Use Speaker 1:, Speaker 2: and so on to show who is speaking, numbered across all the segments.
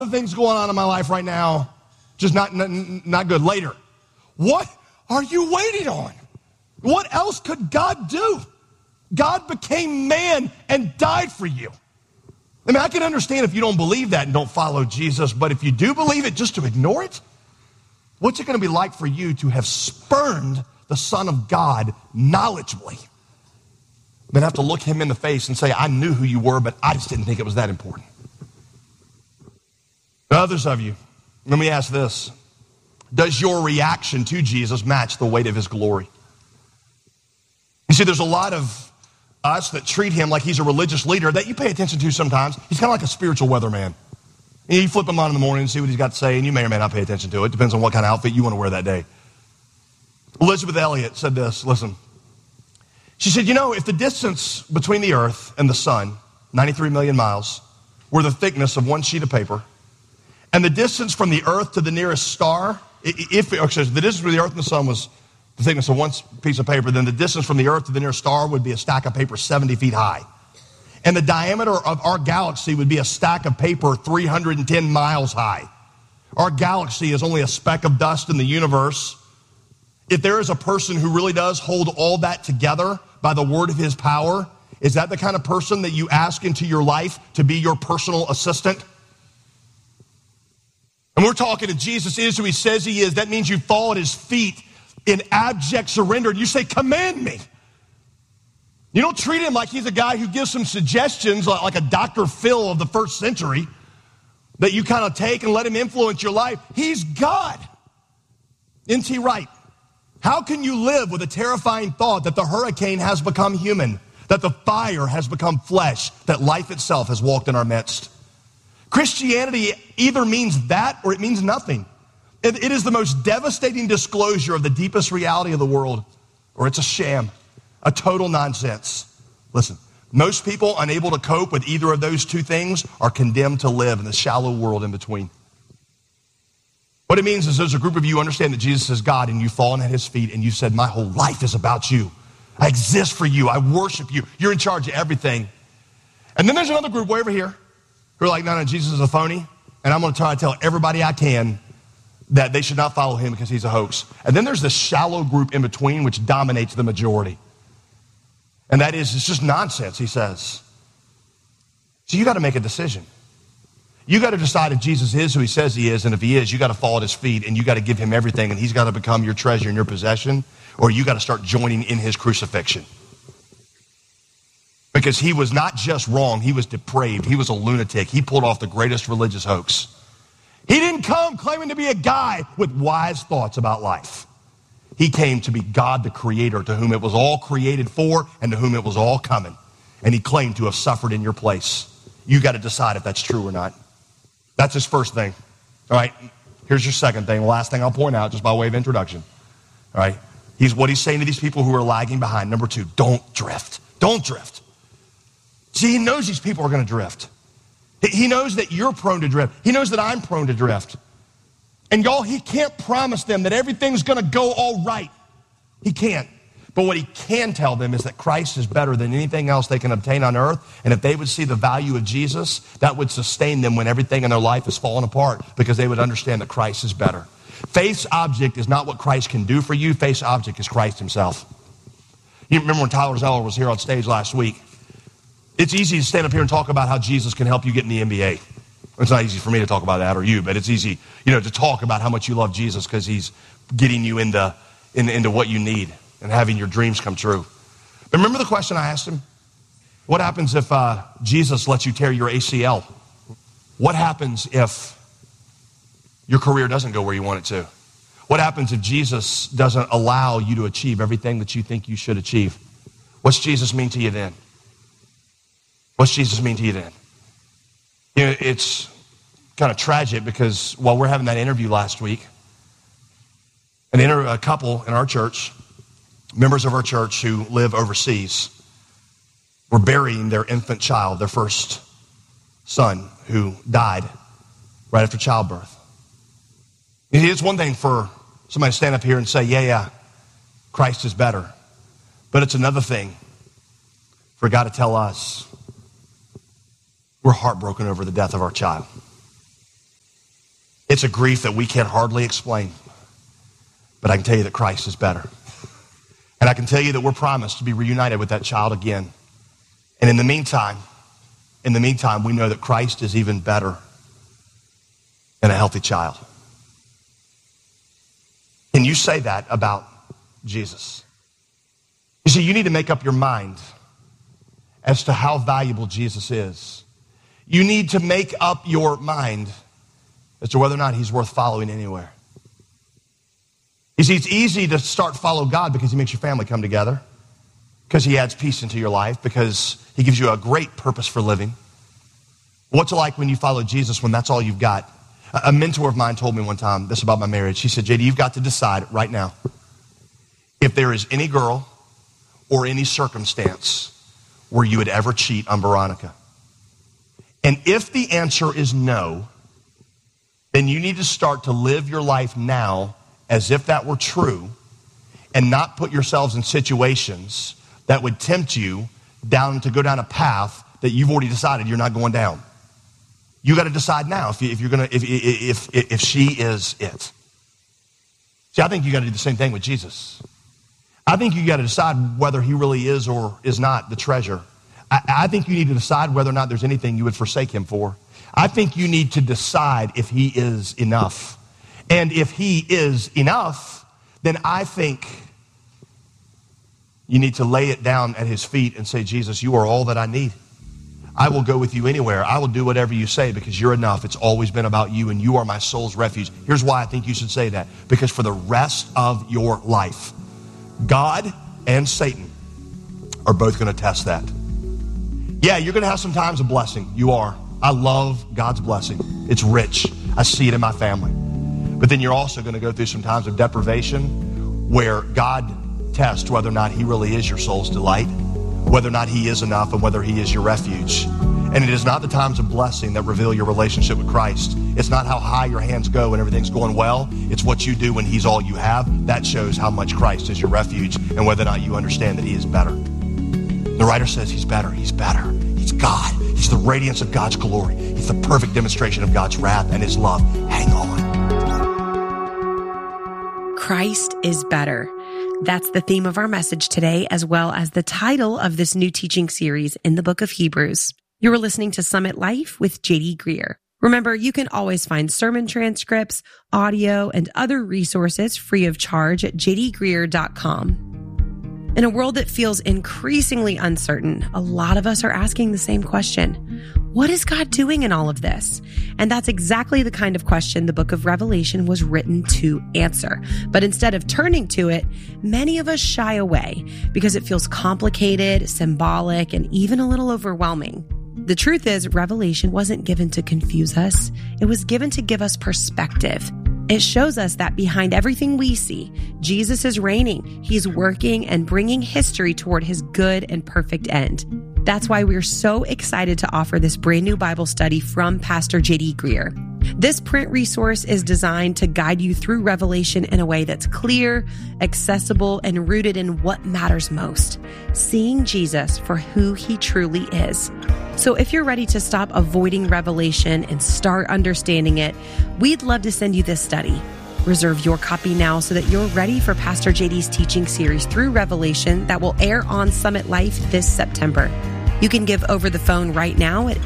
Speaker 1: of things going on in my life right now, just not good. Later. What are you waiting on? What else could God do? God became man and died for you. I mean, I can understand if you don't believe that and don't follow Jesus, but if you do believe it, just to ignore it, what's it going to be like for you to have spurned the Son of God knowledgeably? But have to look him in the face and say, I knew who you were, but I just didn't think it was that important. To others of you, let me ask this. Does your reaction to Jesus match the weight of his glory? You see, there's a lot of us that treat him like he's a religious leader that you pay attention to sometimes. He's kind of like a spiritual weatherman. You flip him on in the morning and see what he's got to say, and you may or may not pay attention to it. Depends on what kind of outfit you want to wear that day. Elizabeth Elliot said this, listen. She said, you know, if the distance between the earth and the sun, 93 million miles, were the thickness of one sheet of paper, and the distance from the earth to the nearest star, the distance between the earth and the sun was the thickness of one piece of paper, then the distance from the earth to the nearest star would be a stack of paper 70 feet high. And the diameter of our galaxy would be a stack of paper 310 miles high. Our galaxy is only a speck of dust in the universe. If there is a person who really does hold all that together by the word of his power, is that the kind of person that you ask into your life to be your personal assistant? And we're talking to Jesus is who he says he is. That means you fall at his feet in abject surrender, and you say, command me. You don't treat him like he's a guy who gives some suggestions like a Dr. Phil of the first century that you kind of take and let him influence your life. He's God. N.T. Wright, how can you live with a terrifying thought that the hurricane has become human, that the fire has become flesh, that life itself has walked in our midst? Christianity either means that or it means nothing. It is the most devastating disclosure of the deepest reality of the world, or it's a sham, a total nonsense. Listen, most people unable to cope with either of those two things are condemned to live in the shallow world in between. What it means is there's a group of you who understand that Jesus is God and you've fallen at his feet and you said, my whole life is about you. I exist for you. I worship you. You're in charge of everything. And then there's another group way over here who are like, no, Jesus is a phony, and I'm going to try to tell everybody I can that they should not follow him because he's a hoax. And then there's this shallow group in between which dominates the majority. And that is, it's just nonsense, he says. So you got to make a decision. You got to decide if Jesus is who he says he is, and if he is, you got to fall at his feet, and you got to give him everything, and he's got to become your treasure and your possession, or you got to start joining in his crucifixion. Because he was not just wrong, he was depraved, he was a lunatic. He pulled off the greatest religious hoax. He didn't come claiming to be a guy with wise thoughts about life. He came to be God, the creator, to whom it was all created for and to whom it was all coming. And he claimed to have suffered in your place. You got to decide if that's true or not. That's his first thing. All right, here's your second thing. The last thing I'll point out just by way of introduction. All right, what he's saying to these people who are lagging behind. Number two, don't drift. Don't drift. See, he knows these people are going to drift. He knows that you're prone to drift. He knows that I'm prone to drift. And y'all, he can't promise them that everything's going to go all right. He can't. But what he can tell them is that Christ is better than anything else they can obtain on earth. And if they would see the value of Jesus, that would sustain them when everything in their life is falling apart, because they would understand that Christ is better. Faith's object is not what Christ can do for you. Faith's object is Christ himself. You remember when Tyler Zeller was here on stage last week? It's easy to stand up here and talk about how Jesus can help you get in the NBA. It's not easy for me to talk about that or you, but it's easy, to talk about how much you love Jesus because he's getting you into what you need and having your dreams come true. But remember the question I asked him? What happens if Jesus lets you tear your ACL? What happens if your career doesn't go where you want it to? What happens if Jesus doesn't allow you to achieve everything that you think you should achieve? What's Jesus mean to you then? What's Jesus mean to you then? It's kind of tragic because while we're having that interview last week, a couple in our church, members of our church who live overseas, were burying their infant child, their first son, who died right after childbirth. It's one thing for somebody to stand up here and say, yeah, Christ is better. But it's another thing for God to tell us we're heartbroken over the death of our child. It's a grief that we can hardly explain. But I can tell you that Christ is better. And I can tell you that we're promised to be reunited with that child again. And in the meantime, we know that Christ is even better than a healthy child. Can you say that about Jesus? You see, you need to make up your mind as to how valuable Jesus is. You need to make up your mind as to whether or not he's worth following anywhere. You see, it's easy to start follow God because he makes your family come together, because he adds peace into your life, because he gives you a great purpose for living. What's it like when you follow Jesus when that's all you've got? A mentor of mine told me one time this about my marriage. He said, JD, you've got to decide right now if there is any girl or any circumstance where you would ever cheat on Veronica. And if the answer is no, then you need to start to live your life now as if that were true, and not put yourselves in situations that would tempt you to go down a path that you've already decided you're not going down. You got to decide now if she is it. See, I think you got to do the same thing with Jesus. I think you got to decide whether he really is or is not the treasure. I think you need to decide whether or not there's anything you would forsake him for. I think you need to decide if he is enough. And if he is enough, then I think you need to lay it down at his feet and say, Jesus, you are all that I need. I will go with you anywhere. I will do whatever you say because you're enough. It's always been about you, and you are my soul's refuge. Here's why I think you should say that. Because for the rest of your life, God and Satan are both going to test that. Yeah, you're going to have some times of blessing. You are. I love God's blessing. It's rich. I see it in my family. But then you're also going to go through some times of deprivation where God tests whether or not he really is your soul's delight, whether or not he is enough, and whether he is your refuge. And it is not the times of blessing that reveal your relationship with Christ. It's not how high your hands go when everything's going well. It's what you do when he's all you have. That shows how much Christ is your refuge and whether or not you understand that he is better. The writer says he's better. He's better. He's God. He's the radiance of God's glory. He's the perfect demonstration of God's wrath and his love. Hang on.
Speaker 2: Christ is better. That's the theme of our message today, as well as the title of this new teaching series in the book of Hebrews. You're listening to Summit Life with JD Greear. Remember, you can always find sermon transcripts, audio, and other resources free of charge at jdgreear.com. In a world that feels increasingly uncertain, a lot of us are asking the same question. What is God doing in all of this? And that's exactly the kind of question the book of Revelation was written to answer. But instead of turning to it, many of us shy away because it feels complicated, symbolic, and even a little overwhelming. The truth is, Revelation wasn't given to confuse us. It was given to give us perspective. It shows us that behind everything we see, Jesus is reigning. He's working and bringing history toward his good and perfect end. That's why we're so excited to offer this brand new Bible study from Pastor JD Greear. This print resource is designed to guide you through Revelation in a way that's clear, accessible, and rooted in what matters most, seeing Jesus for who he truly is. So if you're ready to stop avoiding Revelation and start understanding it, we'd love to send you this study. Reserve your copy now so that you're ready for Pastor JD's teaching series through Revelation that will air on Summit Life this September. You can give over the phone right now at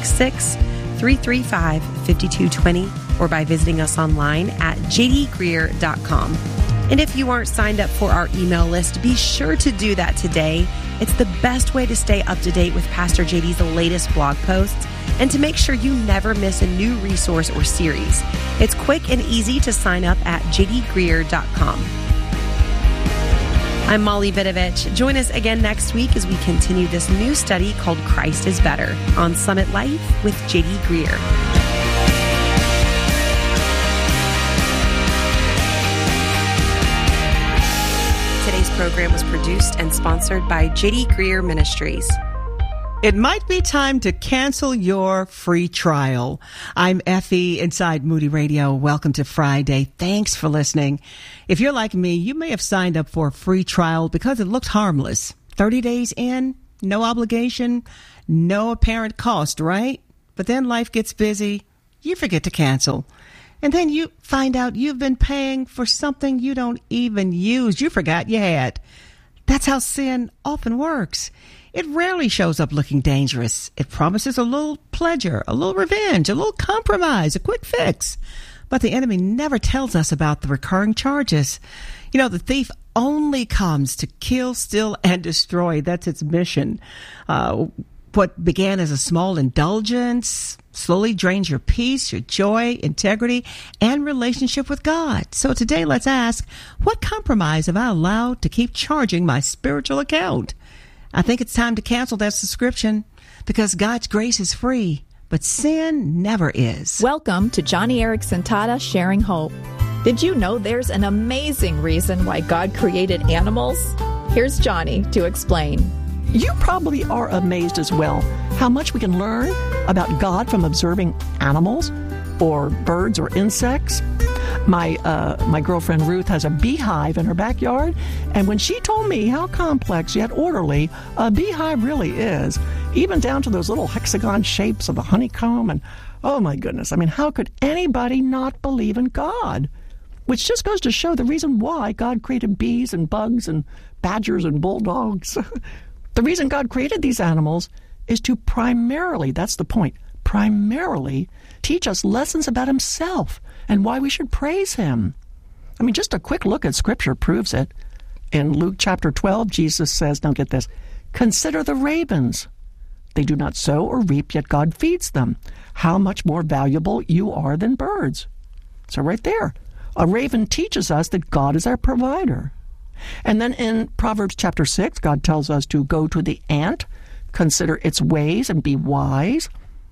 Speaker 2: 866-335-5220 or by visiting us online at jdgreear.com. And if you aren't signed up for our email list, be sure to do that today. It's the best way to stay up to date with Pastor JD's latest blog posts and to make sure you never miss a new resource or series. It's quick and easy to sign up at jdgreear.com. I'm Molly Vidovich. Join us again next week as we continue this new study called Christ is Better on Summit Life with JD Greear. Today's program was produced and sponsored by JD Greear Ministries.
Speaker 3: It might be time to cancel your free trial. I'm Effie inside Moody Radio. Welcome to Friday. Thanks for listening. If you're like me, you may have signed up for a free trial because it looked harmless. 30 days in, no obligation, no apparent cost, right? But then life gets busy. You forget to cancel. And then you find out you've been paying for something you don't even use. You forgot you had. That's how sin often works. It rarely shows up looking dangerous. It promises a little pleasure, a little revenge, a little compromise, a quick fix. But the enemy never tells us about the recurring charges. You know, the thief only comes to kill, steal, and destroy. That's its mission. What began as a small indulgence slowly drains your peace, your joy, integrity, and relationship with God. So today, let's ask, what compromise have I allowed to keep charging my spiritual account? I think it's time to cancel that subscription because God's grace is free, but sin never is.
Speaker 4: Welcome to Johnny Erickson Tata Sharing Hope. Did you know there's an amazing reason why God created animals? Here's Johnny to explain.
Speaker 5: You probably are amazed as well how much we can learn about God from observing animals or birds or insects. My girlfriend Ruth has a beehive in her backyard, and when she told me how complex yet orderly a beehive really is, even down to those little hexagon shapes of the honeycomb, and oh my goodness, I mean, how could anybody not believe in God? Which just goes to show the reason why God created bees and bugs and badgers and bulldogs. The reason God created these animals is to primarily, that's the point, primarily teach us lessons about himself and why we should praise him. I mean, just a quick look at Scripture proves it. In Luke chapter 12, Jesus says, now get this, consider the ravens. They do not sow or reap, yet God feeds them. How much more valuable you are than birds. So right there, a raven teaches us that God is our provider. And then in Proverbs chapter 6, God tells us to go to the ant, consider its ways, and be wise.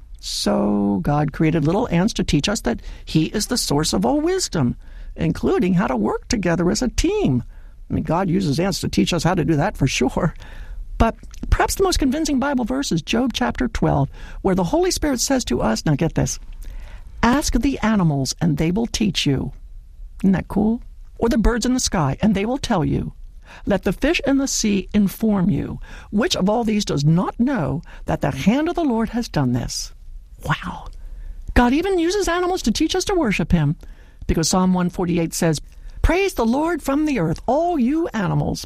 Speaker 5: So God created little ants to teach us that he is the source of all wisdom, including how to work together as a team. I mean, God uses ants to teach us how to do that for sure. But perhaps the most convincing Bible verse is Job chapter 12, where the Holy Spirit says to us, now get this, ask the animals and they will teach you. Isn't that cool? Or the birds in the sky, and they will tell you. Let the fish in the sea inform you. Which of all these does not know that the hand of the Lord has done this? Wow. God even uses animals to teach us to worship him, because Psalm 148 says, praise the Lord from the earth, all you animals.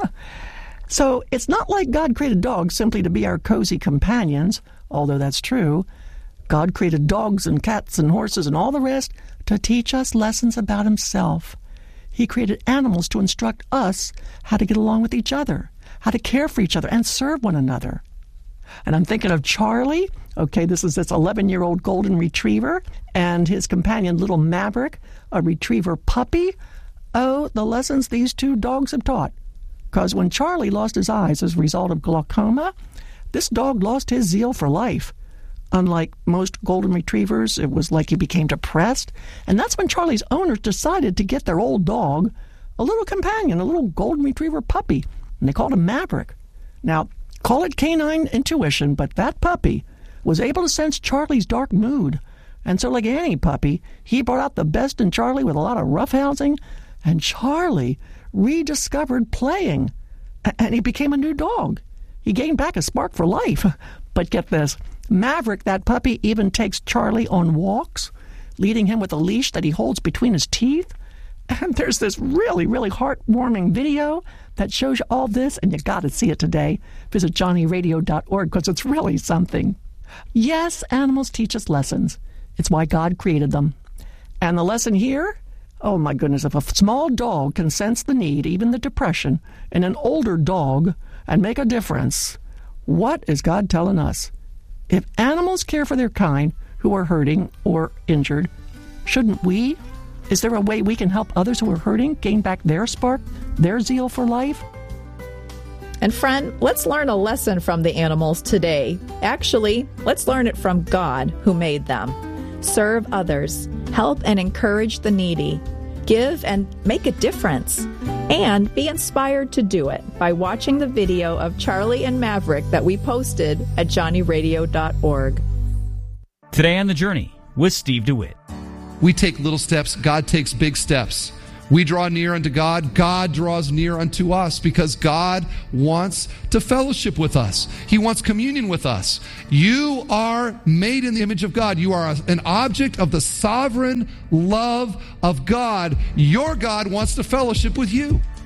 Speaker 5: So it's not like God created dogs simply to be our cozy companions, although that's true. God created dogs and cats and horses and all the rest to teach us lessons about himself. He created animals to instruct us how to get along with each other, how to care for each other and serve one another. And I'm thinking of Charlie. Okay, this is this 11-year-old golden retriever and his companion, little Maverick, a retriever puppy. Oh, the lessons these two dogs have taught. Because when Charlie lost his eyes as a result of glaucoma, this dog lost his zeal for life. Unlike most golden retrievers, it was like he became depressed. And that's when Charlie's owners decided to get their old dog a little companion, a little golden retriever puppy. And they called him Maverick. Now, call it canine intuition, but that puppy was able to sense Charlie's dark mood. And so like any puppy, he brought out the best in Charlie with a lot of roughhousing. And Charlie rediscovered playing. And he became a new dog. He gained back a spark for life. But get this. Maverick, that puppy, even takes Charlie on walks, leading him with a leash that he holds between his teeth. And there's this really, really heartwarming video that shows you all this, and you got to see it today. Visit johnnyradio.org because it's really something. Yes, animals teach us lessons. It's why God created them. And the lesson here? Oh my goodness, if a small dog can sense the need, even the depression, in an older dog and make a difference, what is God telling us? If animals care for their kind who are hurting or injured, shouldn't we? Is there a way we can help others who are hurting gain back their spark, their zeal for life?
Speaker 4: And friend, let's learn a lesson from the animals today. Actually, let's learn it from God who made them. Serve others, help and encourage the needy, give and make a difference, and be inspired to do it by watching the video of Charlie and Maverick that we posted at johnnyradio.org.
Speaker 6: Today on The Journey with Steve DeWitt.
Speaker 7: We take little steps. God takes big steps.
Speaker 6: We draw near unto God. God draws near unto us because God wants to fellowship with us. He wants communion with us. You are made in the image of God. You are an object of the sovereign love of God. Your God wants to fellowship with you.